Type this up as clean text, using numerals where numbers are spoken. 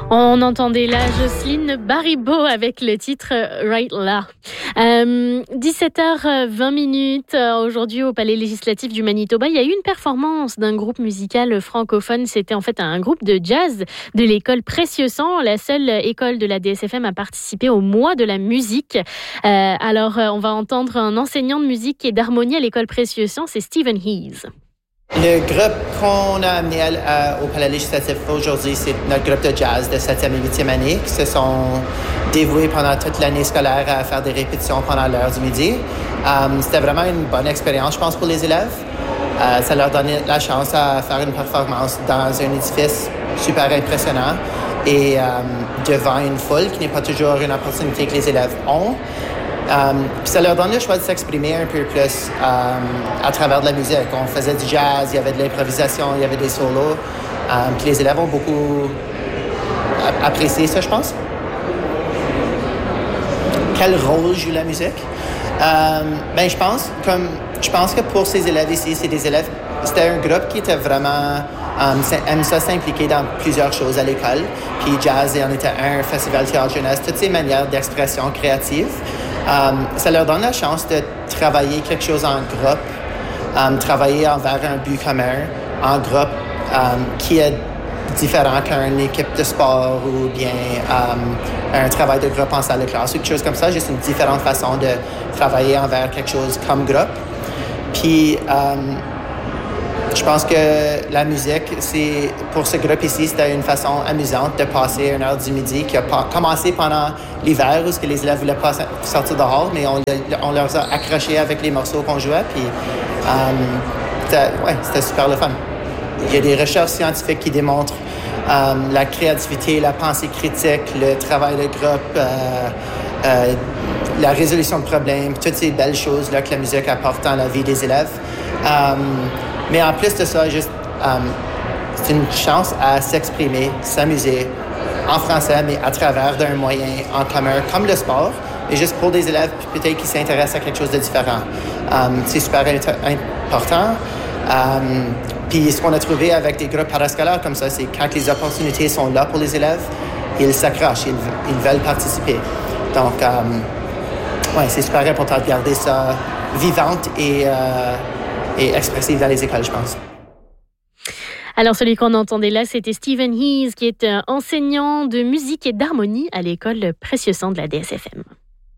On entendait là Jocelyne Baribeau avec le titre Right Là. 17h20 aujourd'hui au Palais législatif du Manitoba. Il y a eu une performance d'un groupe musical francophone. C'était en fait un groupe de jazz de l'école Précieux Sang, la seule école de la DSFM à participer au mois de la musique. On va entendre un enseignant de musique et d'harmonie à l'école Précieux Sang, c'est Stephen Hees. Le groupe qu'on a amené au Palais législatif aujourd'hui, c'est notre groupe de jazz de 7e et 8e année qui se sont dévoués pendant toute l'année scolaire à faire des répétitions pendant l'heure du midi. C'était vraiment une bonne expérience, je pense, pour les élèves. Ça leur donnait la chance à faire une performance dans un édifice super impressionnant et devant une foule qui n'est pas toujours une opportunité que les élèves ont. Puis ça leur donne le choix de s'exprimer un peu plus à travers de la musique. On faisait du jazz, il y avait de l'improvisation, il y avait des solos. Puis les élèves ont beaucoup apprécié ça, je pense. Quel rôle joue la musique? Je pense que pour ces élèves ici, c'était un groupe qui était vraiment aime ça s'impliquer dans plusieurs choses à l'école. Puis jazz en était un, festival théâtre jeunesse, toutes ces manières d'expression créative. Ça leur donne la chance de travailler quelque chose en groupe, travailler envers un but commun en groupe qui est différent qu'une équipe de sport ou bien un travail de groupe en salle de classe ou quelque chose comme ça. Juste une différente façon de travailler envers quelque chose comme groupe. Puis je pense que la musique, pour ce groupe ici, c'était une façon amusante de passer une heure du midi qui a commencé pendant l'hiver où les élèves ne voulaient pas sortir dehors, mais on leur a accrochés avec les morceaux qu'on jouait. Puis c'était super le fun. Il y a des recherches scientifiques qui démontrent la créativité, la pensée critique, le travail de groupe, la résolution de problèmes, toutes ces belles choses-là que la musique apporte dans la vie des élèves. Mais en plus de ça, c'est une chance à s'exprimer, s'amuser en français, mais à travers d'un moyen en commun, comme le sport, et juste pour des élèves peut-être qui s'intéressent à quelque chose de différent. C'est super important. Puis ce qu'on a trouvé avec des groupes parascolaires comme ça, c'est quand les opportunités sont là pour les élèves, ils s'accrochent, ils veulent participer. Donc, c'est super important de garder ça vivante et expressive dans les écoles, je pense. Alors, celui qu'on entendait là, c'était Stephen Hees, qui est enseignant de musique et d'harmonie à l'école Précieux Sang de la DSFM.